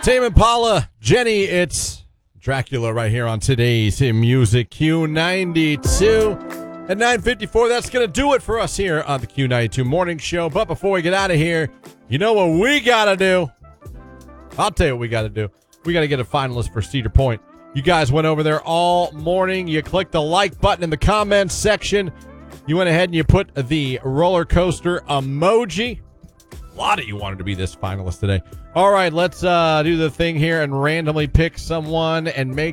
Tame Impala, Jenny, it's Dracula right here on today's Music Q92 at 9:54. That's going to do it for us here on the Q92 Morning Show. But before we get out of here, you know what we got to do? I'll tell you what we got to do. We got to get a finalist for Cedar Point. You guys went over there all morning. You clicked the like button in the comments section. You went ahead and you put the roller coaster emoji. A lot of you wanted to be this finalist today. All right, let's do the thing here and randomly pick someone and make